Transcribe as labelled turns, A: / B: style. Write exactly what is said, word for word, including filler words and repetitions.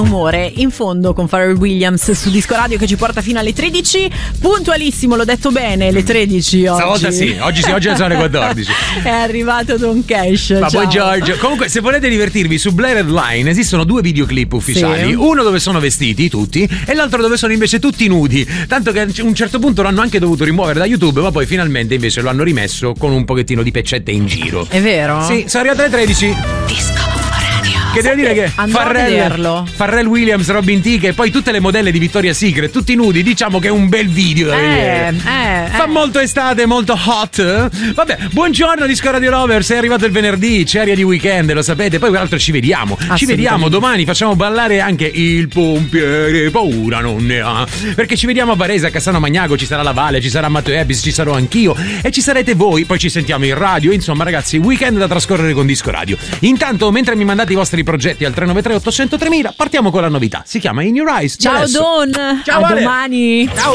A: Umore in fondo con Pharrell Williams su Disco Radio che ci porta fino alle tredici, puntualissimo, l'ho detto bene, le tredici oggi.
B: Stavolta sì, oggi sì, oggi sono le quattordici.
A: È arrivato Don Cash.
B: Ma
A: ciao.
B: poi Giorgio. Comunque, se volete divertirvi, su Blurred Line esistono due videoclip ufficiali,
A: sì.
B: Uno dove sono vestiti tutti e l'altro dove sono invece tutti nudi. Tanto che a un certo punto l'hanno anche dovuto rimuovere da YouTube, ma poi finalmente invece lo hanno rimesso con un pochettino di peccette in giro.
A: È vero?
B: Sì, sono arrivate alle tredici.
A: Disco Radio.
B: Che devo dire che
A: Pharrell,
B: Pharrell Williams, Robin Thicke e poi tutte le modelle di Victoria's Secret, tutti nudi, diciamo che è un bel video da
A: eh,
B: vedere.
A: Eh,
B: Fa
A: eh.
B: molto estate, molto hot. Vabbè, buongiorno Disco Radio Lovers, è arrivato il venerdì, c'è aria di weekend, lo sapete. Poi tra l'altro ci vediamo. Ci vediamo domani, facciamo ballare anche il pompiere, paura non ne ha. Perché ci vediamo a Varese, a Cassano Magnago, ci sarà la Valle, ci sarà Matteo Ebis, ci sarò anch'io e ci sarete voi. Poi ci sentiamo in radio. Insomma, ragazzi, weekend da trascorrere con Disco Radio. Intanto, mentre mi mandate i vostri progetti al tre nove tre otto zero zero tremila, partiamo con la novità. Si chiama In Your Eyes.
A: Ciao
B: adesso.
A: Don.
B: Ciao,
A: a
B: Ale.
A: domani.
B: Ciao.